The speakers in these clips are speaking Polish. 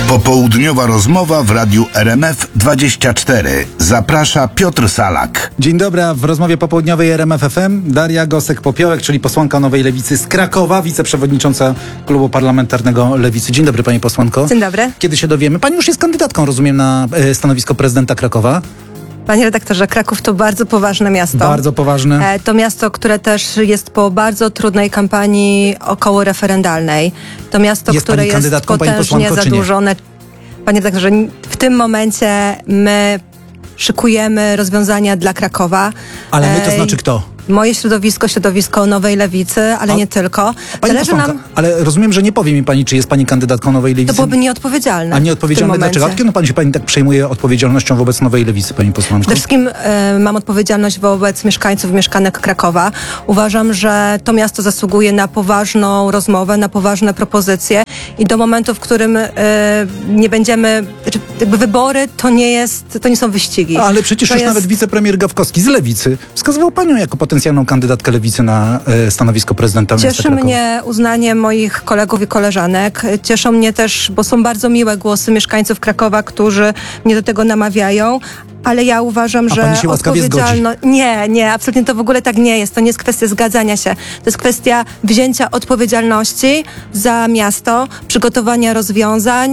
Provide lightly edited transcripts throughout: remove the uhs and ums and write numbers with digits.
Popołudniowa rozmowa w radiu RMF24. Zaprasza Piotr Salak. Dzień dobry, w rozmowie popołudniowej RMF FM Daria Gosek-Popiołek, czyli posłanka Nowej Lewicy z Krakowa, wiceprzewodnicząca klubu parlamentarnego Lewicy. Dzień dobry, pani posłanko. Dzień dobry. Kiedy się dowiemy? Pani już jest kandydatką, rozumiem, na stanowisko prezydenta Krakowa. Panie redaktorze, Kraków to bardzo poważne miasto. Bardzo poważne. To miasto, które też jest po bardzo trudnej kampanii okołoreferendalnej. To miasto, Jest które pani jest kandydatką, pani potężnie posłanko, czy nie? zadłużone. Panie redaktorze, w tym momencie my szykujemy rozwiązania dla Krakowa. Ale my to znaczy kto? Moje środowisko Nowej Lewicy, ale nie tylko. Pani Zależy posłanka, nam... ale rozumiem, że nie powie mi pani, czy jest pani kandydatką Nowej Lewicy. To byłoby nieodpowiedzialne. A nieodpowiedzialne dlaczego? A kiedy się pani tak przejmuje odpowiedzialnością wobec Nowej Lewicy, pani posłanko? Przede wszystkim mam odpowiedzialność wobec mieszkańców, mieszkanek Krakowa. Uważam, że to miasto zasługuje na poważną rozmowę, na poważne propozycje i do momentu, w którym nie będziemy, jakby wybory to nie są wyścigi. Ale przecież już nawet wicepremier Gawkowski z Lewicy wskazywał panią jako potencjalną kandydatkę Lewicy na stanowisko prezydenta miasta Krakowa. Cieszy mnie uznanie moich kolegów i koleżanek. Cieszą mnie też, bo są bardzo miłe głosy mieszkańców Krakowa, którzy mnie do tego namawiają. Ale ja uważam, że pani się łaskawie zgodzi? Nie, absolutnie to w ogóle tak nie jest. To nie jest kwestia zgadzania się. To jest kwestia wzięcia odpowiedzialności za miasto, przygotowania rozwiązań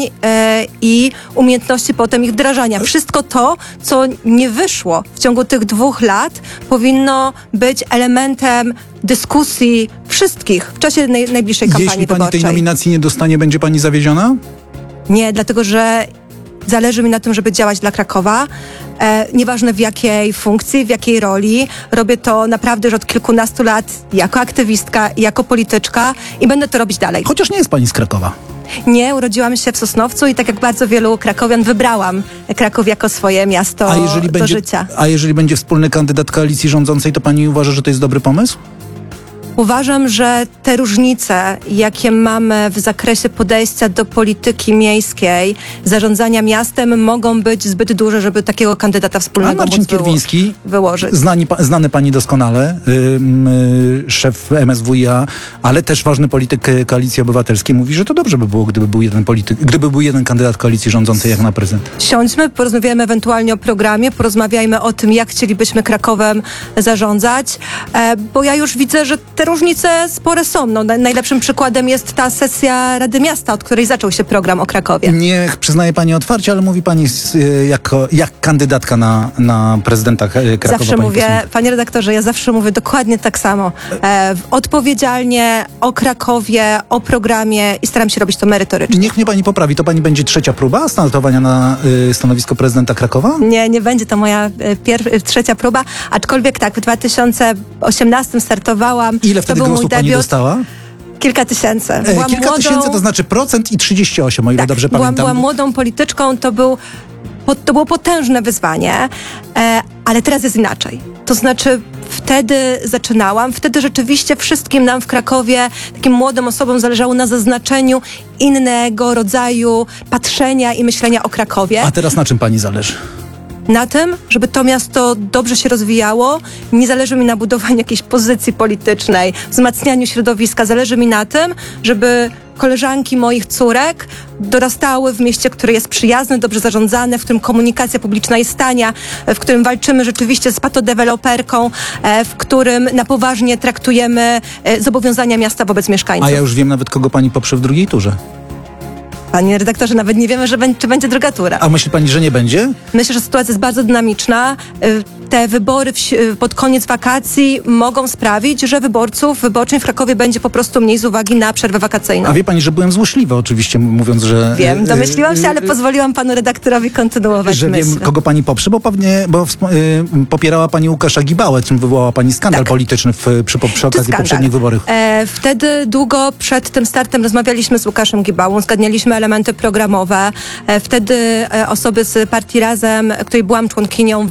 i umiejętności potem ich wdrażania. Wszystko to, co nie wyszło w ciągu tych 2 lat, powinno być elementem dyskusji wszystkich w czasie najbliższej kampanii wyborczej. Jeśli pani tej nominacji nie dostanie, będzie pani zawieziona? Nie, dlatego że zależy mi na tym, żeby działać dla Krakowa. Nieważne w jakiej funkcji, w jakiej roli. Robię to naprawdę już od kilkunastu lat jako aktywistka, jako polityczka i będę to robić dalej. Chociaż nie jest pani z Krakowa. Nie, urodziłam się w Sosnowcu i tak jak bardzo wielu krakowian wybrałam Kraków jako swoje miasto do życia. A jeżeli będzie wspólny kandydat koalicji rządzącej, to pani uważa, że to jest dobry pomysł? Uważam, że te różnice, jakie mamy w zakresie podejścia do polityki miejskiej, zarządzania miastem, mogą być zbyt duże, żeby takiego kandydata wspólnego Marcin Kierwiński, wyłożyć. Znany pani doskonale, szef MSWiA, ale też ważny polityk Koalicji Obywatelskiej, mówi, że to dobrze by było, gdyby był jeden kandydat koalicji rządzącej jak na prezydent. Siądźmy, porozmawiajmy ewentualnie o programie, porozmawiajmy o tym, jak chcielibyśmy Krakowem zarządzać, bo ja już widzę, że te różnice spore są. Najlepszym przykładem jest ta sesja Rady Miasta, od której zaczął się program o Krakowie. Niech przyznaje pani otwarcie, ale mówi pani jak kandydatka na prezydenta Krakowa. Zawsze mówię, panie redaktorze, ja zawsze mówię dokładnie tak samo. Odpowiedzialnie o Krakowie, o programie i staram się robić to merytorycznie. Niech mnie pani poprawi, to pani będzie trzecia próba startowania na stanowisko prezydenta Krakowa? Nie będzie to moja trzecia próba, aczkolwiek tak, w 2018 startowałam. Ile wtedy głosów pani dostała? Kilka tysięcy. Kilka tysięcy to znaczy 1,38%, o ile dobrze pamiętam. Byłam młodą polityczką, to było potężne wyzwanie, ale teraz jest inaczej. To znaczy wtedy zaczynałam, wtedy rzeczywiście wszystkim nam w Krakowie, takim młodym osobom zależało na zaznaczeniu innego rodzaju patrzenia i myślenia o Krakowie. A teraz na czym pani zależy? Na tym, żeby to miasto dobrze się rozwijało. Nie zależy mi na budowaniu jakiejś pozycji politycznej, wzmacnianiu środowiska. Zależy mi na tym, żeby koleżanki moich córek dorastały w mieście, które jest przyjazne, dobrze zarządzane, w którym komunikacja publiczna jest tania, w którym walczymy rzeczywiście z patodeweloperką, w którym na poważnie traktujemy zobowiązania miasta wobec mieszkańców. A ja już wiem nawet, kogo pani poprze w drugiej turze. Panie redaktorze, nawet nie wiemy, czy będzie druga tura. A myśli pani, że nie będzie? Myślę, że sytuacja jest bardzo dynamiczna. Te wybory pod koniec wakacji mogą sprawić, że wyborczym w Krakowie będzie po prostu mniej z uwagi na przerwę wakacyjną. A wie pani, że byłem złośliwy oczywiście, mówiąc, że... Wiem, domyśliłam się, ale pozwoliłam panu redaktorowi kontynuować że myśl. Wiem, kogo pani poprze, bo popierała pani Łukasza Gibałę, czym wywołała pani skandal polityczny przy okazji poprzednich wyborów. Wtedy długo przed tym startem rozmawialiśmy z Łukaszem Gibałą, uzgadnialiśmy elementy programowe. Wtedy osoby z partii Razem, której byłam członkinią,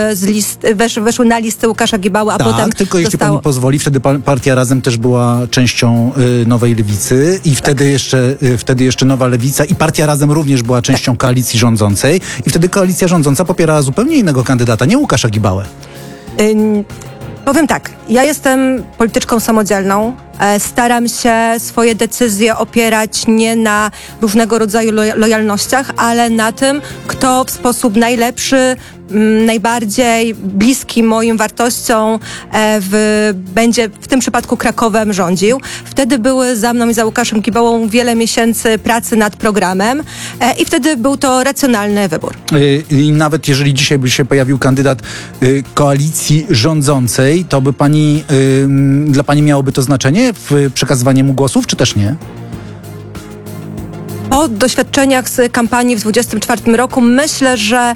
weszły na listę Łukasza Gibały, a potem tylko jeśli pani pozwoli, wtedy partia Razem też była częścią Nowej Lewicy i wtedy jeszcze Nowa Lewica i partia Razem również była częścią koalicji rządzącej i wtedy koalicja rządząca popierała zupełnie innego kandydata, nie Łukasza Gibałę. Powiem tak, ja jestem polityczką samodzielną. Staram się swoje decyzje opierać nie na różnego rodzaju lojalnościach, ale na tym, kto w sposób najlepszy, najbardziej bliski moim wartościom będzie w tym przypadku Krakowem rządził. Wtedy były za mną i za Łukaszem Kibołą wiele miesięcy pracy nad programem i wtedy był to racjonalny wybór. I nawet jeżeli dzisiaj by się pojawił kandydat koalicji rządzącej, to by pani, dla pani miałoby to znaczenie w przekazywaniu mu głosów, czy też nie? Po doświadczeniach z kampanii w 2024 roku myślę, że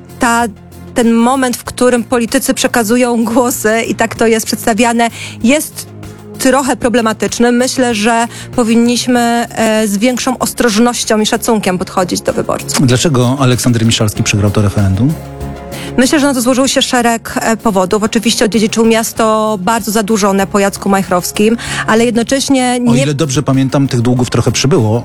ten moment, w którym politycy przekazują głosy i tak to jest przedstawiane, jest trochę problematyczny. Myślę, że powinniśmy z większą ostrożnością i szacunkiem podchodzić do wyborców. Dlaczego Aleksander Miszalski przegrał to referendum? Myślę, że na to złożył się szereg powodów. Oczywiście odziedziczył miasto bardzo zadłużone po Jacku Majchrowskim, ale jednocześnie O ile dobrze pamiętam, tych długów trochę przybyło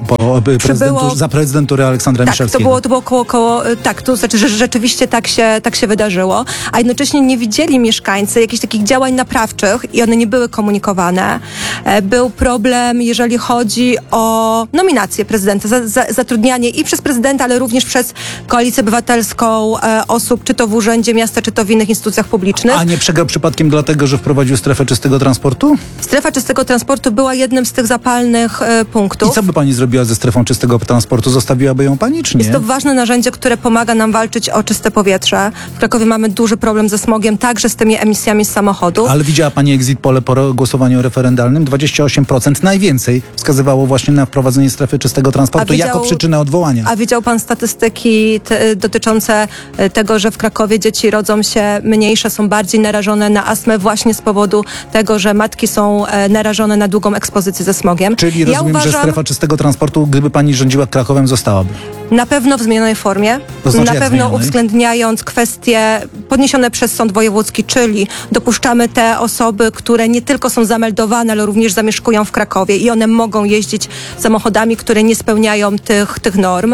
za prezydentury Aleksandra Miszalskiego. To było koło tak, to znaczy, że rzeczywiście tak się wydarzyło, a jednocześnie nie widzieli mieszkańcy jakichś takich działań naprawczych i one nie były komunikowane. Był problem, jeżeli chodzi o nominację prezydenta, zatrudnianie i przez prezydenta, ale również przez Koalicję Obywatelską osób, czy to w Urzędzie Miasta, czy to w innych instytucjach publicznych. A nie przegrał przypadkiem dlatego, że wprowadził strefę czystego transportu? Strefa czystego transportu była jednym z tych zapalnych punktów. I co by pani zrobiła ze strefą czystego transportu? Zostawiłaby ją pani, czy nie? Jest to ważne narzędzie, które pomaga nam walczyć o czyste powietrze. W Krakowie mamy duży problem ze smogiem, także z tymi emisjami z samochodów. Ale widziała pani exit pole po głosowaniu referendalnym? 28%, najwięcej wskazywało właśnie na wprowadzenie strefy czystego transportu jako przyczynę odwołania. A widział pan statystyki dotyczące tego, że w Krakowie dzieci rodzą się mniejsze, są bardziej narażone na astmę właśnie z powodu tego, że matki są narażone na długą ekspozycję ze smogiem. Czyli rozumiem, że strefa czystego transportu, gdyby pani rządziła Krakowem, zostałaby? Na pewno w zmienionej formie. To znaczy, na pewno uwzględniając kwestie podniesione przez Sąd Wojewódzki, czyli dopuszczamy te osoby, które nie tylko są zameldowane, ale również zamieszkują w Krakowie i one mogą jeździć samochodami, które nie spełniają tych norm.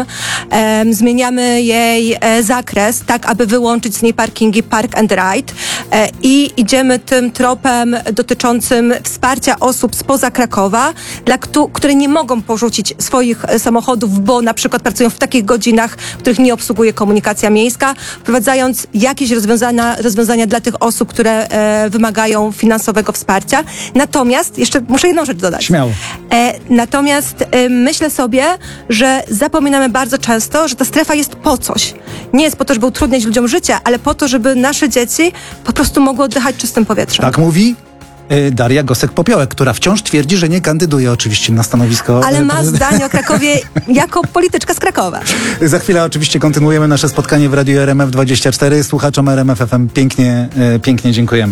Zmieniamy jej zakres, tak aby wyłączyć z niej parkingi Park and Ride i idziemy tym tropem dotyczącym wsparcia osób spoza Krakowa, które nie mogą porzucić swoich samochodów, bo na przykład pracują w takich godzinach, w których nie obsługuje komunikacja miejska, wprowadzając jakieś rozwiązania dla tych osób, które wymagają finansowego wsparcia. Natomiast, jeszcze muszę jedną rzecz dodać. Śmiało. Natomiast myślę sobie, że zapominamy bardzo często, że ta strefa jest po coś. Nie jest po to, żeby utrudniać ludziom życie, ale po to, żeby nasze dzieci po prostu mogły oddychać czystym powietrzem. Tak mówi Daria Gosek-Popiołek, która wciąż twierdzi, że nie kandyduje oczywiście na stanowisko... Ale ma zdanie o Krakowie jako polityczka z Krakowa. Za chwilę oczywiście kontynuujemy nasze spotkanie w Radiu RMF24. Słuchaczom RMF FM pięknie dziękujemy.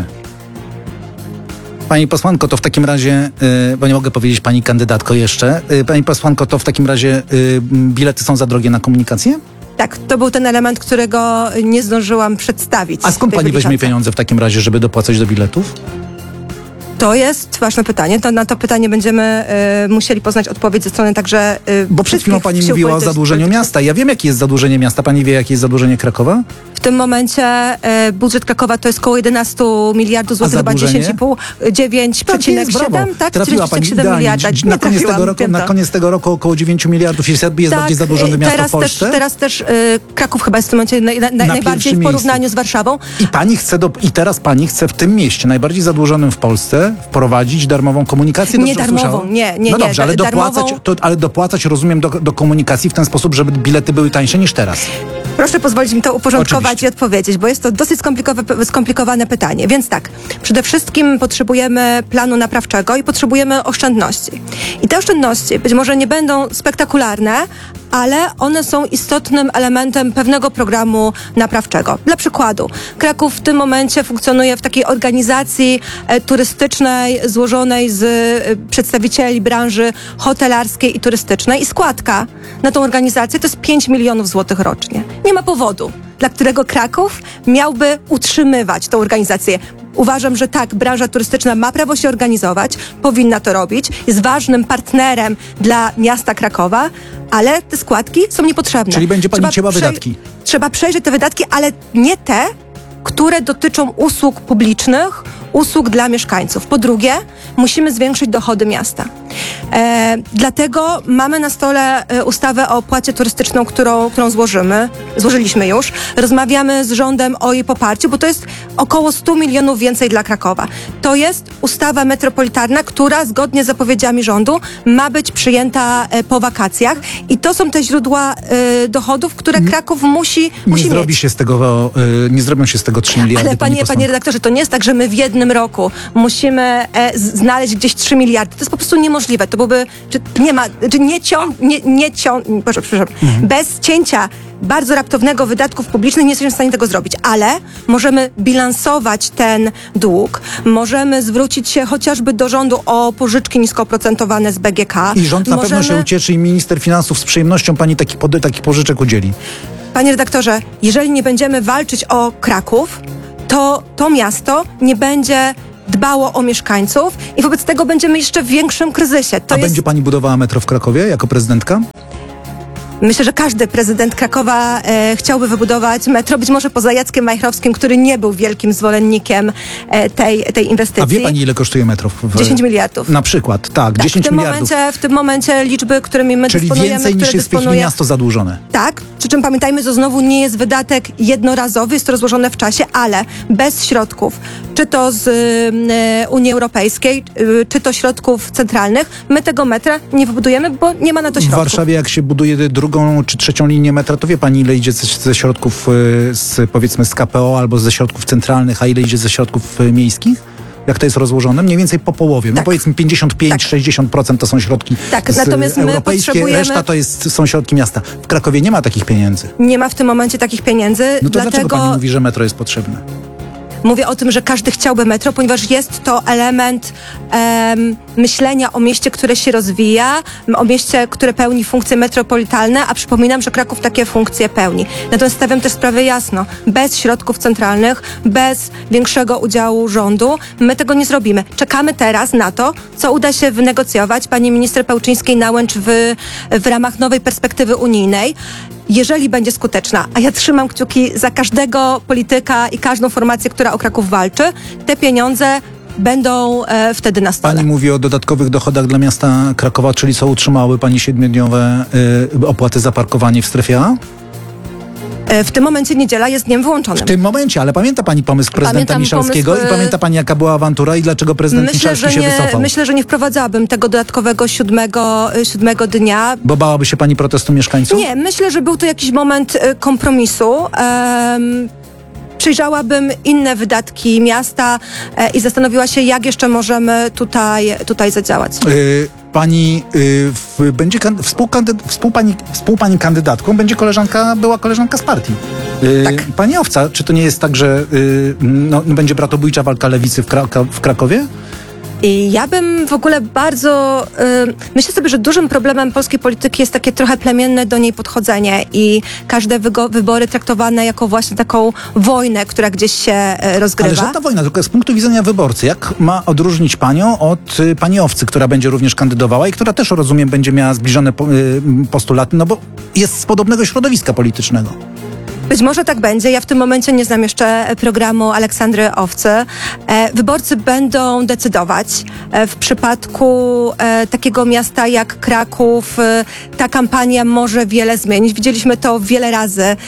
Pani posłanko, to w takim razie, bo nie mogę powiedzieć pani kandydatko jeszcze, pani posłanko, to w takim razie bilety są za drogie na komunikację? Tak, to był ten element, którego nie zdążyłam przedstawić. A skąd pani weźmie pieniądze w takim razie, żeby dopłacać do biletów? To jest ważne pytanie. To na to pytanie będziemy musieli poznać odpowiedź ze strony także bo przed chwilą pani mówiła o zadłużeniu miasta. Ja wiem, jakie jest zadłużenie miasta. Pani wie, jakie jest zadłużenie Krakowa? W tym momencie budżet Krakowa to jest około 11 miliardów złotych, chyba 10,5, 9,7, tak? Trafiła pani miliarda. Na koniec tego roku około 9 miliardów jest bardziej zadłużone miasto w Polsce. Teraz też Kraków chyba jest w tym momencie najbardziej w porównaniu z Warszawą. I teraz pani chce w tym mieście, najbardziej zadłużonym w Polsce, wprowadzić darmową komunikację? Nie darmową, nie. No dobrze, ale dopłacać rozumiem do komunikacji w ten sposób, żeby bilety były tańsze niż teraz. Proszę pozwolić mi to uporządkować i odpowiedzieć, bo jest to dosyć skomplikowane pytanie. Więc tak, przede wszystkim potrzebujemy planu naprawczego i potrzebujemy oszczędności. I te oszczędności być może nie będą spektakularne, ale one są istotnym elementem pewnego programu naprawczego. Dla przykładu, Kraków w tym momencie funkcjonuje w takiej organizacji turystycznej złożonej z przedstawicieli branży hotelarskiej i turystycznej i składka na tą organizację to jest 5 milionów złotych rocznie. Nie ma powodu, dla którego Kraków miałby utrzymywać tą organizację. Uważam, że tak, branża turystyczna ma prawo się organizować, powinna to robić, jest ważnym partnerem dla miasta Krakowa, ale te składki są niepotrzebne. Czyli będzie pani cięła wydatki. Trzeba przejrzeć te wydatki, ale nie te, które dotyczą usług publicznych, usług dla mieszkańców. Po drugie, musimy zwiększyć dochody miasta. Dlatego mamy na stole ustawę o opłacie turystyczną, którą złożyliśmy już. Rozmawiamy z rządem o jej poparciu, bo to jest około 100 milionów więcej dla Krakowa. To jest ustawa metropolitarna, która zgodnie z zapowiedziami rządu ma być przyjęta po wakacjach i to są te źródła dochodów, które Kraków musi mieć. Nie zrobią się z tego 3 miliardy. Ale panie redaktorze, to nie jest tak, że my w jednym roku musimy znaleźć gdzieś 3 miliardy. To jest po prostu niemożliwe. To byłoby, bez cięcia bardzo raptownego wydatków publicznych nie jesteśmy w stanie tego zrobić, ale możemy bilansować ten dług, możemy zwrócić się chociażby do rządu o pożyczki nisko oprocentowane z BGK. I rząd na pewno się ucieszy i minister finansów z przyjemnością pani takich pożyczek udzieli. Panie redaktorze, jeżeli nie będziemy walczyć o Kraków, to miasto nie będzie dbało o mieszkańców i wobec tego będziemy jeszcze w większym kryzysie. Będzie pani budowała metro w Krakowie jako prezydentka? Myślę, że każdy prezydent Krakowa chciałby wybudować metro, być może poza Jackiem Majchrowskim, który nie był wielkim zwolennikiem tej inwestycji. A wie pani, ile kosztuje metro? 10 miliardów. Na przykład, tak 10 miliardów. W tym momencie liczby, którymi my Czyli dysponujemy... więcej niż jest w tej chwili miasto zadłużone. Tak, przy czym pamiętajmy, że znowu nie jest wydatek jednorazowy, jest to rozłożone w czasie, ale bez środków, czy to z Unii Europejskiej, czy to środków centralnych, my tego metra nie wybudujemy, bo nie ma na to środków. W Warszawie, jak się buduje drugą czy trzecią linię metra, to wie pani, ile idzie ze środków powiedzmy z KPO albo ze środków centralnych, a ile idzie ze środków miejskich? Jak to jest rozłożone? Mniej więcej po połowie. Tak. No powiedzmy 55-60% to są środki natomiast my europejskie, potrzebujemy... reszta są środki miasta. W Krakowie nie ma takich pieniędzy. Nie ma w tym momencie takich pieniędzy. No to dlaczego pani mówi, że metro jest potrzebne? Mówię o tym, że każdy chciałby metro, ponieważ jest to element myślenia o mieście, które się rozwija, o mieście, które pełni funkcje metropolitalne, a przypominam, że Kraków takie funkcje pełni. Natomiast stawiam też sprawę jasno. Bez środków centralnych, bez większego udziału rządu, my tego nie zrobimy. Czekamy teraz na to, co uda się wynegocjować pani minister Pełczyńskiej-Nałęcz w ramach nowej perspektywy unijnej. Jeżeli będzie skuteczna, a ja trzymam kciuki za każdego polityka i każdą formację, która o Kraków walczy, te pieniądze będą wtedy na stole. Pani mówi o dodatkowych dochodach dla miasta Krakowa, czyli co utrzymały pani 7-dniowe opłaty za parkowanie w strefie A? W tym momencie niedziela jest dniem wyłączonym. W tym momencie, ale pamięta pani pomysł prezydenta Miszalskiego i pamięta pani, jaka była awantura i dlaczego prezydent Miszalski się wycofał? Myślę, że nie wprowadzałabym tego dodatkowego siódmego dnia. Bo bałaby się pani protestu mieszkańców? Nie, myślę, że był to jakiś moment kompromisu. Przyjrzałabym inne wydatki miasta i zastanowiła się, jak jeszcze możemy tutaj zadziałać. Pani będzie współpani kandydatką będzie była koleżanka z partii. Tak. Pani Owca, czy to nie jest tak, że będzie bratobójcza walka lewicy w Krakowie? I ja bym w ogóle bardzo... myślę sobie, że dużym problemem polskiej polityki jest takie trochę plemienne do niej podchodzenie i każde wybory traktowane jako właśnie taką wojnę, która gdzieś się rozgrywa. Ale żadna wojna, tylko z punktu widzenia wyborcy. Jak ma odróżnić panią od pani Owcy, która będzie również kandydowała i która też, rozumiem, będzie miała zbliżone postulaty, no bo jest z podobnego środowiska politycznego. Być może tak będzie. Ja w tym momencie nie znam jeszcze programu Aleksandry Owcy. Wyborcy będą decydować. W przypadku takiego miasta jak Kraków ta kampania może wiele zmienić. Widzieliśmy to wiele razy,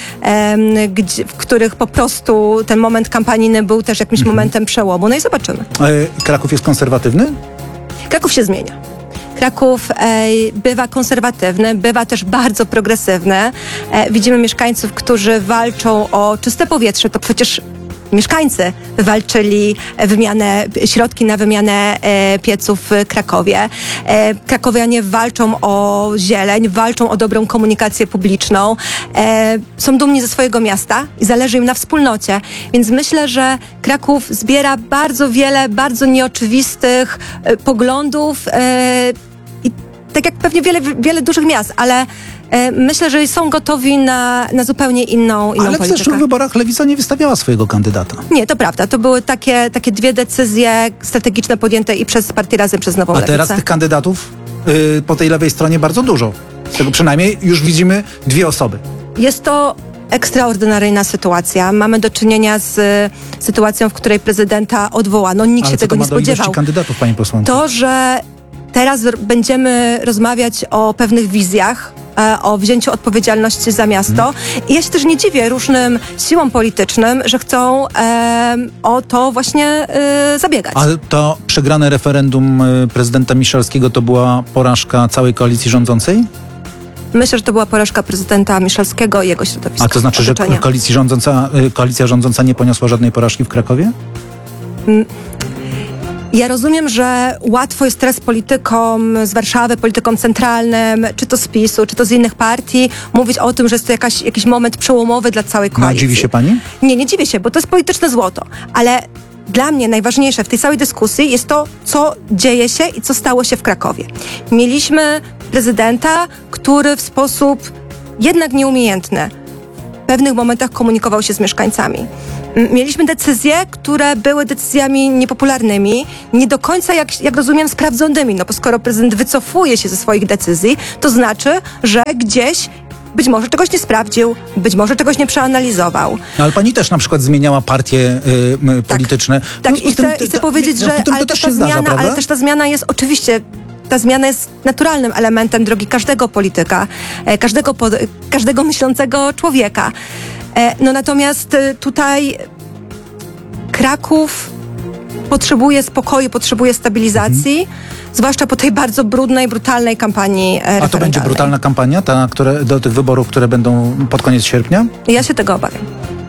w których po prostu ten moment kampanijny był też jakimś momentem przełomu. No i zobaczymy. Kraków jest konserwatywny? Kraków się zmienia. Kraków bywa konserwatywny, bywa też bardzo progresywny. Widzimy mieszkańców, którzy walczą o czyste powietrze. To przecież mieszkańcy wywalczyli środki na wymianę pieców w Krakowie. Krakowianie walczą o zieleń, walczą o dobrą komunikację publiczną. Są dumni ze swojego miasta i zależy im na wspólnocie. Więc myślę, że Kraków zbiera bardzo wiele, bardzo nieoczywistych poglądów i tak jak pewnie wiele dużych miast, ale myślę, że są gotowi na zupełnie inną politykę. Ale w zeszłych wyborach Lewica nie wystawiała swojego kandydata. Nie, to prawda. To były takie dwie decyzje strategiczne podjęte i przez partię Razem, przez Nową Lewicę. A teraz tych kandydatów po tej lewej stronie bardzo dużo. Z tego przynajmniej już widzimy 2 osoby. Jest to ekstraordynaryjna sytuacja. Mamy do czynienia z sytuacją, w której prezydenta odwołano. Nikt Ale się co tego to nie ma do ilości spodziewał. kandydatów, pani posłanko? To, że teraz będziemy rozmawiać o pewnych wizjach, o wzięciu odpowiedzialności za miasto. I ja się też nie dziwię różnym siłom politycznym, że chcą o to właśnie zabiegać. Ale to przegrane referendum prezydenta Miszalskiego to była porażka całej koalicji rządzącej? Myślę, że to była porażka prezydenta Miszalskiego i jego środowiska. A to znaczy, że otoczenia. koalicja rządząca nie poniosła żadnej porażki w Krakowie? Ja rozumiem, że łatwo jest teraz politykom z Warszawy, politykom centralnym, czy to z PiS-u, czy to z innych partii, mówić o tym, że jest to jakiś moment przełomowy dla całej No, koalicji. dziwi się pani? Nie dziwię się, bo to jest polityczne złoto. Ale dla mnie najważniejsze w tej całej dyskusji jest to, co dzieje się i co stało się w Krakowie. Mieliśmy prezydenta, który w sposób jednak nieumiejętny w pewnych momentach komunikował się z mieszkańcami. Mieliśmy decyzje, które były decyzjami niepopularnymi, nie do końca, jak rozumiem, sprawdzonymi. No bo skoro prezydent wycofuje się ze swoich decyzji, to znaczy, że gdzieś być może czegoś nie sprawdził, być może czegoś nie przeanalizował. No, ale pani też na przykład zmieniała partie polityczne. W Tak, związku i z tym chcę powiedzieć, że to też się zdarza, prawda? ale też ta zmiana jest oczywiście. Ta zmiana jest naturalnym elementem drogi każdego polityka, każdego myślącego człowieka. No natomiast tutaj Kraków potrzebuje spokoju, potrzebuje stabilizacji, zwłaszcza po tej bardzo brudnej, brutalnej kampanii referendalnej. A to będzie brutalna kampania do tych wyborów, które będą pod koniec sierpnia? Ja się tego obawiam.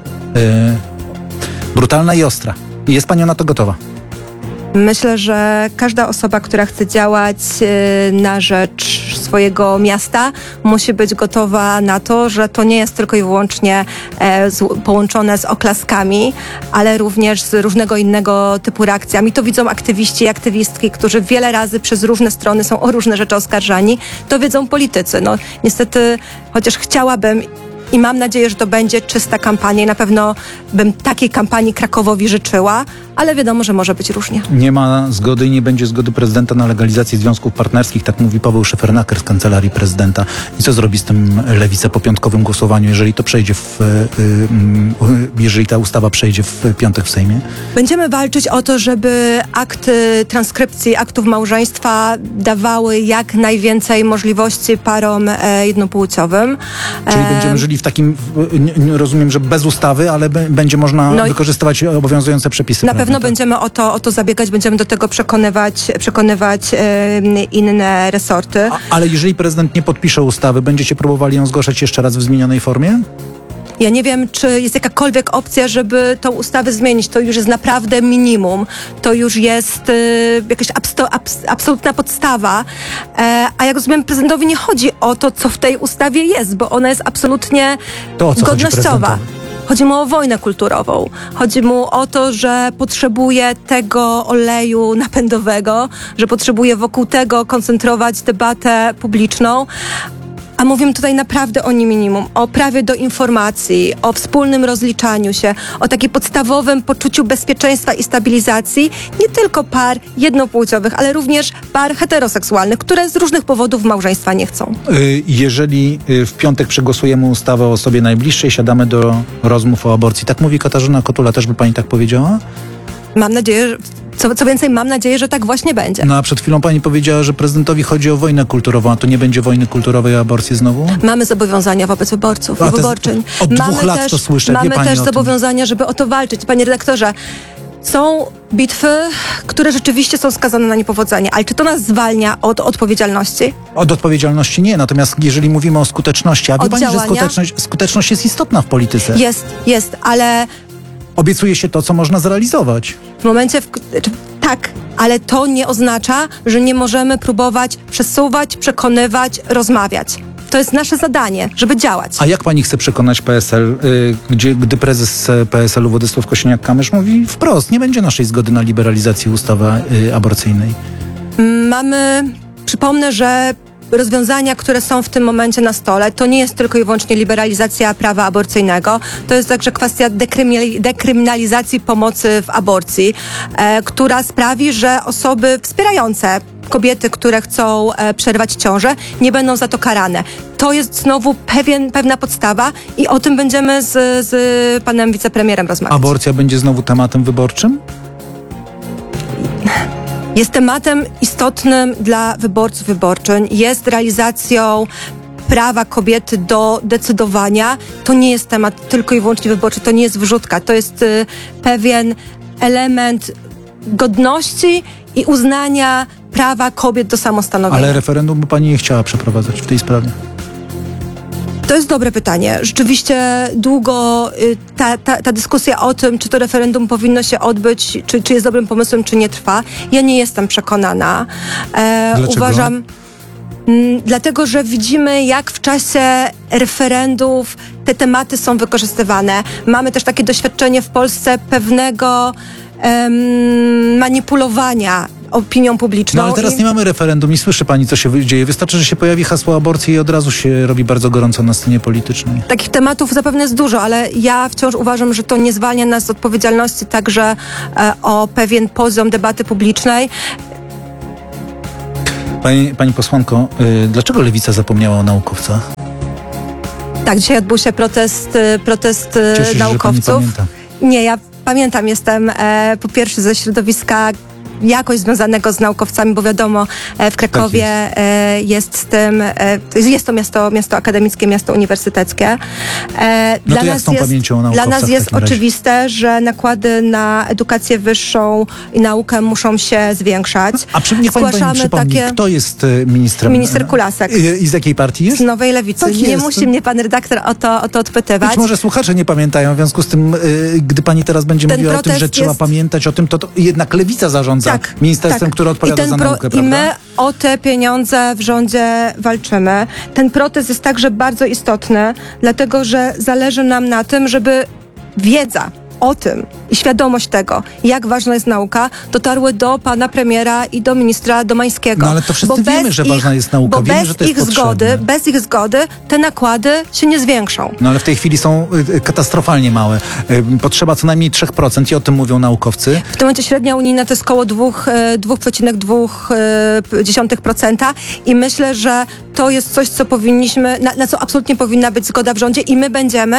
Brutalna i ostra. I jest pani na to gotowa? Myślę, że każda osoba, która chce działać na rzecz swojego miasta, musi być gotowa na to, że to nie jest tylko i wyłącznie połączone z oklaskami, ale również z różnego innego typu reakcjami. To widzą aktywiści i aktywistki, którzy wiele razy przez różne strony są o różne rzeczy oskarżani. To wiedzą politycy. No, niestety, chociaż chciałabym i mam nadzieję, że to będzie czysta kampania i na pewno bym takiej kampanii Krakowowi życzyła, ale wiadomo, że może być różnie. Nie ma zgody i nie będzie zgody prezydenta na legalizację związków partnerskich, tak mówi Paweł Szefernaker z Kancelarii Prezydenta. I co zrobi z tym Lewica po piątkowym głosowaniu, jeżeli to przejdzie jeżeli ta ustawa przejdzie w piątek w Sejmie? Będziemy walczyć o to, żeby akty transkrypcji aktów małżeństwa dawały jak najwięcej możliwości parom jednopłciowym. Czyli będziemy żyli w takim, rozumiem, że bez ustawy, ale będzie można wykorzystywać obowiązujące przepisy. Na pewno będziemy o to zabiegać, będziemy do tego przekonywać inne resorty. Ale jeżeli prezydent nie podpisze ustawy, będziecie próbowali ją zgłaszać jeszcze raz w zmienionej formie? Ja nie wiem, czy jest jakakolwiek opcja, żeby tą ustawę zmienić. To już jest naprawdę minimum. To już jest jakaś absolutna podstawa. A jak rozumiem, prezydentowi nie chodzi o to, co w tej ustawie jest, bo ona jest absolutnie godnościowa. Chodzi mu o wojnę kulturową. Chodzi mu o to, że potrzebuje tego oleju napędowego, że potrzebuje wokół tego koncentrować debatę publiczną. A mówimy tutaj naprawdę o minimum, o prawie do informacji, o wspólnym rozliczaniu się, o takim podstawowym poczuciu bezpieczeństwa i stabilizacji nie tylko par jednopłciowych, ale również par heteroseksualnych, które z różnych powodów małżeństwa nie chcą. Jeżeli w piątek przegłosujemy ustawę o osobie najbliższej, siadamy do rozmów o aborcji. Tak mówi Katarzyna Kotula, też by pani tak powiedziała? Mam nadzieję, co więcej, mam nadzieję, że tak właśnie będzie. No a przed chwilą pani powiedziała, że prezydentowi chodzi o wojnę kulturową, a to nie będzie wojny kulturowej o aborcji znowu? Mamy zobowiązania wobec wyborców i wyborczyń. Od 2 lat to słyszę. Mamy Wie pani też o tym? zobowiązania, żeby o to walczyć. Panie redaktorze, są bitwy, które rzeczywiście są skazane na niepowodzenie, ale czy to nas zwalnia od odpowiedzialności? Od odpowiedzialności nie, natomiast jeżeli mówimy o skuteczności, a wie pani, że skuteczność jest istotna w polityce. Jest, ale obiecuje się to, co można zrealizować. w momencie, tak, ale to nie oznacza, że nie możemy próbować przesuwać, przekonywać, rozmawiać. To jest nasze zadanie, żeby działać. A jak pani chce przekonać PSL, gdy prezes PSL-u Władysław Kosiniak-Kamysz mówi wprost, nie będzie naszej zgody na liberalizację ustawy aborcyjnej? Przypomnę, że rozwiązania, które są w tym momencie na stole, to nie jest tylko i wyłącznie liberalizacja prawa aborcyjnego, to jest także kwestia dekryminalizacji pomocy w aborcji, która sprawi, że osoby wspierające kobiety, które chcą przerwać ciążę, nie będą za to karane. To jest znowu pewna podstawa i o tym będziemy z panem wicepremierem rozmawiać. Aborcja będzie znowu tematem wyborczym? Jest tematem istotnym dla wyborców, wyborczyń. Jest realizacją prawa kobiety do decydowania. To nie jest temat tylko i wyłącznie wyborczy, to nie jest wrzutka. To jest pewien element godności i uznania prawa kobiet do samostanowienia. Ale referendum by pani nie chciała przeprowadzać w tej sprawie? To jest dobre pytanie. Rzeczywiście długo ta dyskusja o tym, czy to referendum powinno się odbyć, czy jest dobrym pomysłem, czy nie trwa. Ja nie jestem przekonana. Dlaczego? Uważam, dlatego, że widzimy, jak w czasie referendów te tematy są wykorzystywane. Mamy też takie doświadczenie w Polsce pewnego manipulowania opinią publiczną. No ale teraz nie mamy referendum, nie słyszy pani, co się dzieje. Wystarczy, że się pojawi hasło aborcji i od razu się robi bardzo gorąco na scenie politycznej. Takich tematów zapewne jest dużo, ale ja wciąż uważam, że to nie zwalnia nas z odpowiedzialności także o pewien poziom debaty publicznej. Pani posłanko, dlaczego Lewica zapomniała o naukowcach? Tak, dzisiaj odbył się protest Cieszę się, naukowców. że pani pamięta. Nie, ja pamiętam, jestem po pierwsze ze środowiska jakoś związanego z naukowcami, bo wiadomo, w Krakowie jest z tym, jest to miasto akademickie, miasto uniwersyteckie. No to jak z tą pamięcią o naukowcach Dla nas w jest takim razie? oczywiste, że nakłady na edukację wyższą i naukę muszą się zwiększać. A niech pani przypomni, kto jest ministrem? Minister Kulasek. I z jakiej partii jest? Z Nowej Lewicy. Tak Nie jest. musi mnie pan redaktor o to odpytywać. Być może słuchacze nie pamiętają, w związku z tym, gdy pani teraz będzie mówiła o tym, że trzeba pamiętać o tym, to jednak Lewica zarządza ministerstwem, które odpowiada za naukę, prawda? I my o te pieniądze w rządzie walczymy. Ten protest jest także bardzo istotny, dlatego że zależy nam na tym, żeby wiedza o tym i świadomość tego, jak ważna jest nauka, dotarły do pana premiera i do ministra Domańskiego. No ale to wszyscy wiemy, że ważna jest nauka. Bo Wiemy, że to jest potrzebne. bez ich zgody te nakłady się nie zwiększą. No ale w tej chwili są katastrofalnie małe. Potrzeba co najmniej 3% i o tym mówią naukowcy. W tym momencie średnia unijna to jest około 2,2% i myślę, że to jest coś, co powinniśmy, na co absolutnie powinna być zgoda w rządzie i my będziemy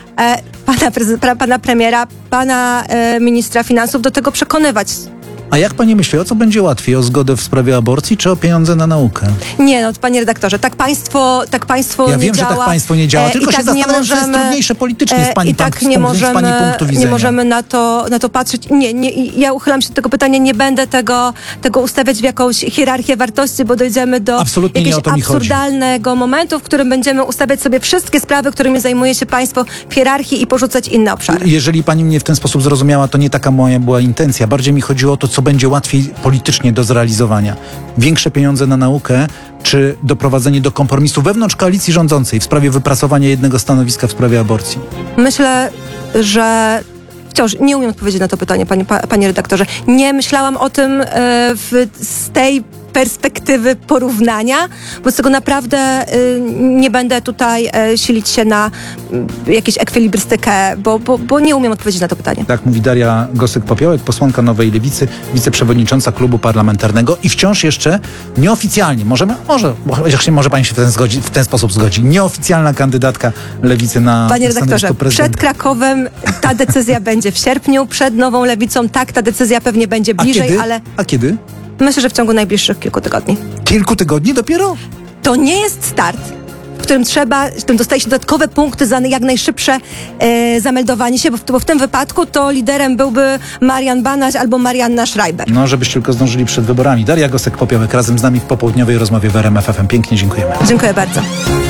pana premiera, pana ministra finansów do tego przekonywać. A jak pani myśli, o co będzie łatwiej? O zgodę w sprawie aborcji, czy o pieniądze na naukę? Nie, no panie redaktorze, tak państwo ja nie wiem, działa. że tak państwo nie działa, tylko się zastanawiam, co jest trudniejsze politycznie z pani punktu widzenia. Nie możemy na to patrzeć. Nie, ja uchylam się do tego pytania, nie będę tego ustawiać w jakąś hierarchię wartości, bo dojdziemy do jakiegoś absurdalnego momentu, w którym będziemy ustawiać sobie wszystkie sprawy, którymi zajmuje się państwo w hierarchii i porzucać inne obszary. Jeżeli pani mnie w ten sposób zrozumiała, to nie taka moja była intencja. Bardziej mi chodziło o to, co będzie łatwiej politycznie do zrealizowania. Większe pieniądze na naukę, czy doprowadzenie do kompromisu wewnątrz koalicji rządzącej w sprawie wypracowania jednego stanowiska w sprawie aborcji? Myślę, że wciąż nie umiem odpowiedzieć na to pytanie, panie redaktorze. Nie myślałam o tym z tej perspektywy porównania, bo z tego naprawdę nie będę tutaj silić się na jakąś ekwilibrystykę, bo nie umiem odpowiedzieć na to pytanie. Tak mówi Daria Gosek-Popiołek, posłanka Nowej Lewicy, wiceprzewodnicząca klubu parlamentarnego i wciąż jeszcze nieoficjalnie, może pani się w ten sposób zgodzi, nieoficjalna kandydatka Lewicy na Panie redaktorze, prezydenta. przed Krakowem ta decyzja będzie w sierpniu, przed Nową Lewicą ta decyzja pewnie będzie bliżej, ale A kiedy? myślę, że w ciągu najbliższych kilku tygodni. Kilku tygodni dopiero? To nie jest start, w którym dostaje się dodatkowe punkty za jak najszybsze zameldowanie się, bo w tym wypadku to liderem byłby Marian Banaś albo Marianna Schreiber. No, żebyście tylko zdążyli przed wyborami. Daria Gosek-Popiołek razem z nami w popołudniowej rozmowie w RMF FM. Pięknie dziękujemy. Dziękuję bardzo.